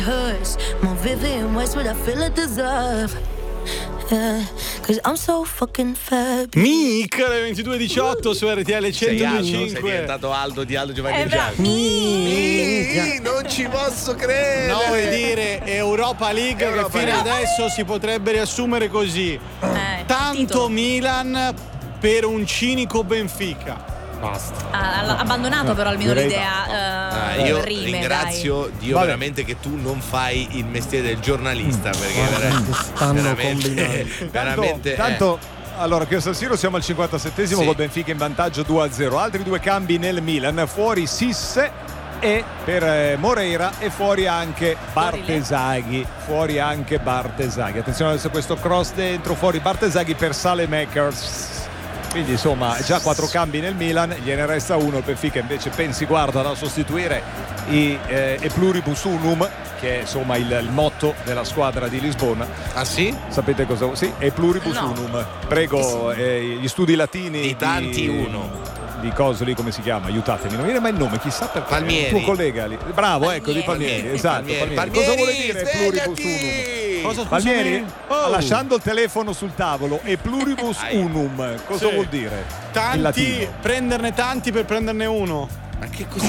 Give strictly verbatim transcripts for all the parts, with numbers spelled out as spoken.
hurts more vivid in ways what I feel I deserve. Yeah, cause I'm so fucking fab. Mic alle ventidue e diciotto su R T L centodue e cinque. Sei diventato Aldo di Aldo Giovanni Eh, Giacomo. Mi, non ci posso credere. No, vuoi dire Europa League Europa che fino League. adesso si potrebbe riassumere così. Eh, Tanto titolo. Milan per un cinico Benfica. Basta. Ha ha abbandonato però almeno direi l'idea. Ah, eh, io rime, ringrazio Dio Vabbè. veramente che tu non fai il mestiere del giornalista, perché Guarda, stanno veramente, combinando. veramente, Tanto, allora, qui a San Siro siamo al cinquantasettesimo Sì. con Benfica in vantaggio due a zero. Altri due cambi nel Milan, fuori Sisse e per eh, Moreira e fuori anche Bartesaghi. Fuori anche Bartesaghi. Attenzione adesso questo cross dentro, fuori Bartesaghi per Saelemaekers. Quindi insomma già quattro cambi nel Milan, gliene resta uno. Il Benfica invece pensi guarda da sostituire i eh, e pluribus unum, che è insomma il, il motto della squadra di Lisbona. ah sì? Sapete cosa? Sì, e pluribus No. unum. Prego, eh, gli studi latini Di tanti uno. Di coso lì, come si chiama? Aiutatemi, non viene mai il nome, chissà perché. Palmieri. Il tuo collega lì. Bravo, Palmieri. ecco, di Palmieri, Palmieri, esatto. Palmieri. Palmieri. Cosa vuole Palmieri, dire pluribus svegliati! unum? Cosa, scusami? Palmieri, Oh. lasciando il telefono sul tavolo, e pluribus Ai. unum, cosa Sì. vuol dire? In Tanti, latino. prenderne tanti per prenderne uno. Ma che cos'è?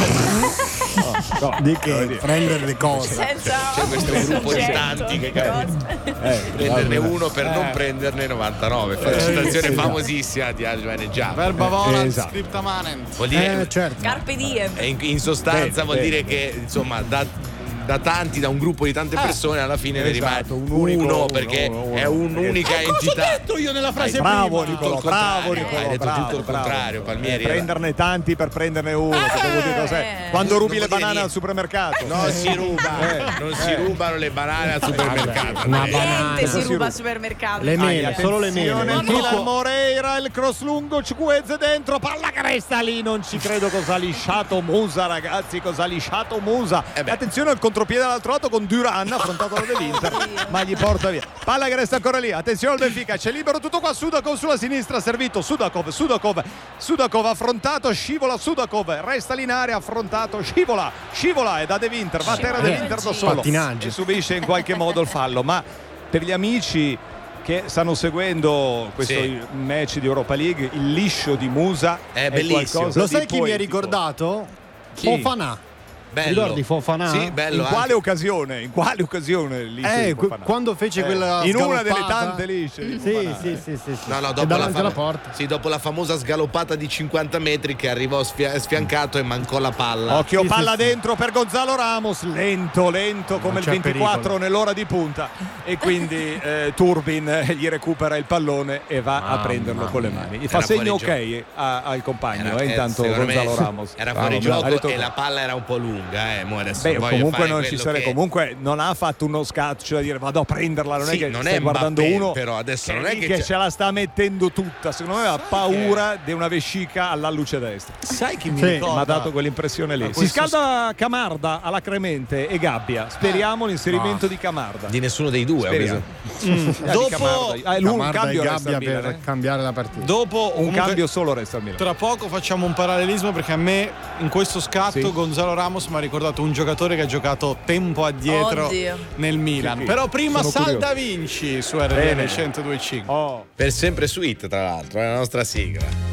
No, Di voglio che? dire. Prendere le cose. Senza C'è questo gruppo di soggetto, tanti che Eh, prenderne vabbè. uno per non Eh. prenderne novantanove. Fa Eh, citazione sì, famosissima di Aldo Giovanni Giacomo. Verba volant, esatto. scripta manent. Vuol dire, Eh, certo. Carpe diem. e in, in sostanza Bene, vuol bene. dire che insomma da, da tanti, da un gruppo di tante Ah, persone alla fine ne rimane esatto, un unico, uno uno, perché uno, uno. è un'unica Eh, cosa ho entità. detto io nella frase Bravo prima? Nicolò, Tutto il bravo contrario, Nicolò, hai detto bravo, tutto il bravo. contrario, Palmieri. Eh, prenderne tanti per prenderne uno. Cosa vuol dire cos'è? Eh. Quando rubi Non le vuol dire banane al niente. supermercato. Non si ruba, Eh, non si eh. rubano le banane al supermercato. Una Eh, banana. Niente si si ruba ruba? al supermercato. Le mele, Attenzione, solo le mele. Il Milan trucco- Moreira, il cross lungo, Cicueze dentro, palla che resta lì, non ci credo cosa ha lisciato Musa, ragazzi, cosa ha lisciato Musa. Eh beh. Attenzione al contropiede dall'altro lato con Duran, affrontato da dell'Inter, ma gli porta via. Palla che resta ancora lì, attenzione al Benfica, c'è libero tutto qua, Sudakov sulla sinistra, servito, Sudakov, Sudakov, Sudakov affrontato, scivola Sudakov, resta lì in area, affrontato, scivola, scivola e da De Winter, va a terra De Winter da solo Pattinaggio. e subisce in qualche modo il fallo, ma per gli amici che stanno seguendo questo Sì. match di Europa League, il liscio di Musa È è, bellissimo. qualcosa Lo di sai chi mi ha poetico. ricordato? Chi? Fofana. Bello. Ricordi Fofana? Sì, bello. In quale anche. occasione? In quale occasione il liscio Eh, di que- Fofana? quando fece Eh, quella in una delle sgaloppata. tante lisce di Sì, Fofana. sì, sì, sì, sì. No, no, E dopo la, davanti fam- alla porta. sì, dopo la famosa sgaloppata di cinquanta metri che arrivò sfia- sfiancato e mancò la palla. Occhio, Sì, sì, palla sì. dentro per Gonzalo Ramos, lento, lento come il c'è ventiquattro pericolo. nell'ora di punta e quindi eh, Turbin eh, gli recupera il pallone e va a Mamma prenderlo con le mani. Gli fa Era segno fuori ok a- al compagno, Era- eh, eh, intanto secondo me Gonzalo Ramos. Era Bravo, fuori bravo. gioco Ha detto- e la palla era un po' lunga, eh. Mo adesso Beh, voglio comunque fare non ci quello sarebbe, che- comunque non ha fatto uno scatto, cioè da dire vado a prenderla, non Sì, è che non stai è guardando Mbappé, uno però adesso che non è lì che che c'è- ce la sta mettendo tutta, secondo me ha paura di una vescica alla luce destra. Sai chi mi Sì, ricorda? Mi ha dato quell'impressione lì. Ma Si questo- scalda Camarda alla Cremente e Gabbia. Speriamo l'inserimento di Camarda. Di nessuno dei due, ho Speriamo. preso. Mm, di Dopo- Camarda. Ah, lui un Camarda e cambio resta Gabbia al Milan, per eh. cambiare la partita. Dopo Un comunque, cambio solo resta al Milan. tra poco facciamo un parallelismo perché a me in questo scatto Sì. Gonzalo Ramos mi ha ricordato un giocatore che ha giocato tempo addietro Oddio. nel Milan. Sì, sì. Però prima Sono Salda curioso. Vinci su R T L Bene. centodue e cinque. Oh. Per sempre sweet, tra l'altro, è la nostra sigla.